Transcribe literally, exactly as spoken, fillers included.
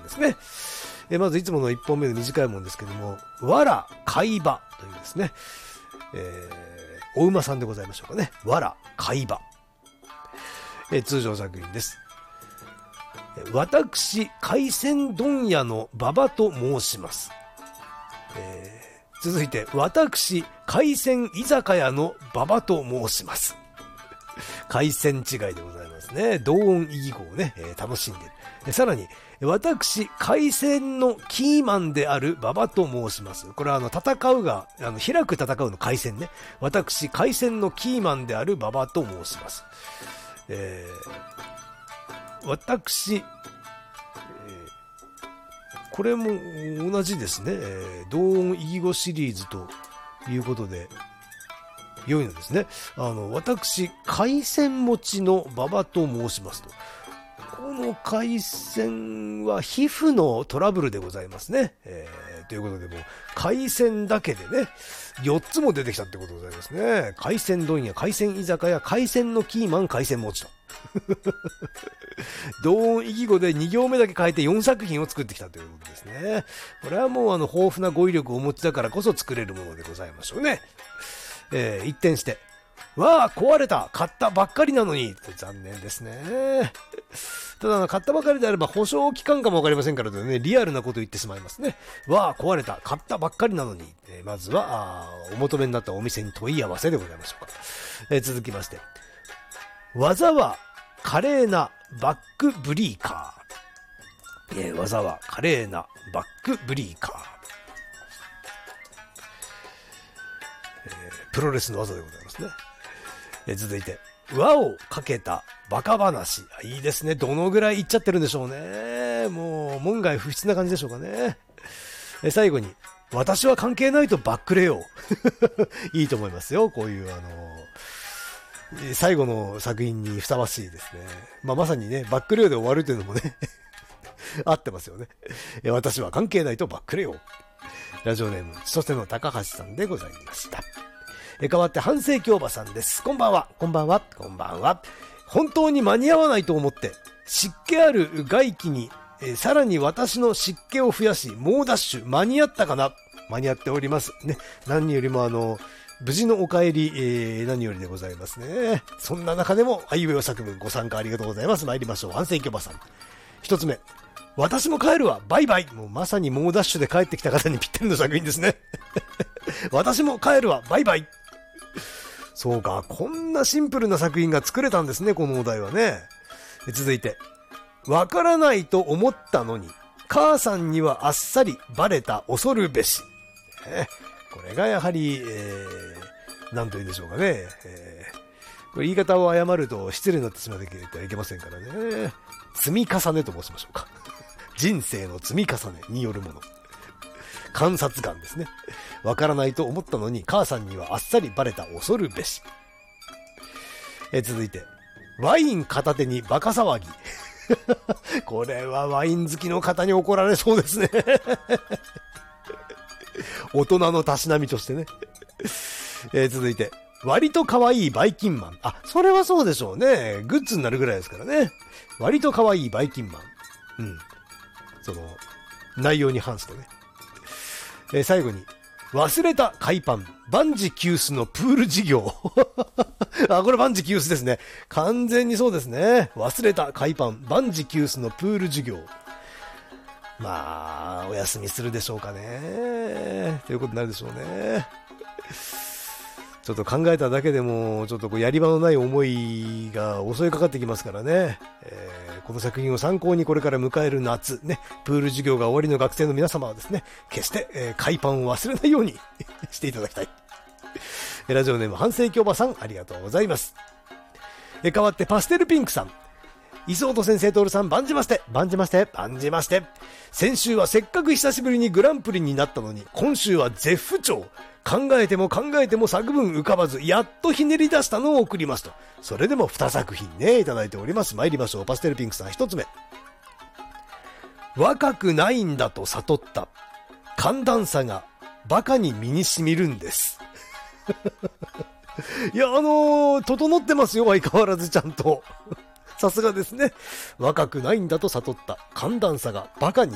ですね。えまずいつものいっぽんめの短いもんですけども、わら海馬というですね、えー、お馬さんでございましょうかね。わら海馬、えー、通常作品です。私海鮮問屋の馬場と申します。えー、続いて私海鮮居酒屋の馬場と申します。海鮮違いでございますね。同音異義語をね、えー、楽しんでいる。さらに私海鮮のキーマンである馬場と申します。これはあの戦うがあの開く戦うの海鮮ね。私海鮮のキーマンである馬場と申します。えー、私、えー、これも同じですね。えー、同音異義語シリーズということで良いのですね。あの私海鮮餅の馬場と申しますと。この海鮮は皮膚のトラブルでございますね。えー、ということでもう海鮮だけでねよっつも出てきたってことでございますね。海鮮問屋、海鮮居酒屋、海鮮のキーマン、海鮮餅と同音異義語でに行目だけ変えてよんさく品を作ってきたということですね。これはもうあの豊富な語彙力をお持ちだからこそ作れるものでございましょうね。えー、一転してわあ壊れた買ったばっかりなのに残念ですね。ただ買ったばかりであれば保証期間かもわかりませんからね、リアルなことを言ってしまいますね。わあ壊れた買ったばっかりなのに、えー、まずはお求めになったお店に問い合わせでございましょうか。えー、続きまして技は華麗なバックブリーカー、えー、技は華麗なバックブリーカー、えー、プロレスの技でございますね。えー、続いて輪をかけたバカ話、いいですね。どのぐらい言っちゃってるんでしょうね。もう門外不出な感じでしょうかね。え最後に私は関係ないとバックレよいいと思いますよ。こういうあの最後の作品にふさわしいですね。まあ、まさにねバックレよで終わるというのもね合ってますよね。え私は関係ないとバックレよ。ラジオネーム初手の高橋さんでございました。え代わって半世紀おばさんです。こんばんは。こんばんは。こんばんは。本当に間に合わないと思って湿気ある外気に、えー、さらに私の湿気を増やし猛ダッシュ間に合ったかな。間に合っておりますね。何よりもあの無事のお帰り、えー、何よりでございますね。そんな中でもあいうえお作文ご参加ありがとうございます。参りましょう。半世紀おばさん一つ目、私も帰るわバイバイ。もうまさに猛ダッシュで帰ってきた方にぴったりの作品ですね私も帰るわバイバイ。そうか、こんなシンプルな作品が作れたんですね、このお題はね。続いて、わからないと思ったのに母さんにはあっさりバレた恐るべし、ね、これがやはり、えー、なんと言うんでしょうかね、えー、これ言い方を誤ると失礼になってしまってはいけませんからね。積み重ねと申しましょうか人生の積み重ねによるもの、観察眼ですね。わからないと思ったのに母さんにはあっさりバレた恐るべし。え続いてワイン片手にバカ騒ぎこれはワイン好きの方に怒られそうですね大人のたしなみとしてねえ続いて割と可愛いバイキンマン。あ、それはそうでしょうね。グッズになるぐらいですからね。割と可愛いバイキンマン。うん。その内容に反してね。えー、最後に忘れた海パン万事休すのプール事業あ、これ万事休すですね。完全にそうですね。忘れた海パン万事休すのプール事業、まあお休みするでしょうかねということになるでしょうね。ちょっと考えただけでもちょっとこうやり場のない思いが襲いかかってきますからね、えー、この作品を参考にこれから迎える夏ね、プール授業が終わりの学生の皆様はですね、決して、えー、海パンを忘れないようにしていただきたい。ラジオネーム半世紀おばさん、ありがとうございます。えー、代わってパステルピンクさん、磯本先生、徹さん、万じまして、万じまして、万じまして。先週はせっかく久しぶりにグランプリになったのに、今週は絶不調。考えても考えても作文浮かばず、やっとひねり出したのを送りますと。それでもにさく品ね、いただいております。参りましょう。パステルピンクさん、一つ目。若くないんだと悟った。寒暖差がバカに身に染みるんです。いや、あのー、整ってますよ、相変わらずちゃんと。さすがですね。若くないんだと悟った。寒暖差がバカに